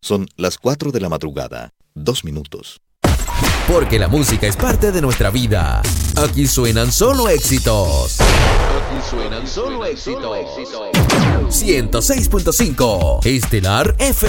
Son las 4 de la madrugada, 2 minutos. Porque la música es parte de nuestra vida. Aquí suenan solo éxitos. Aquí suenan solo éxitos. 106.5 Estelar FM.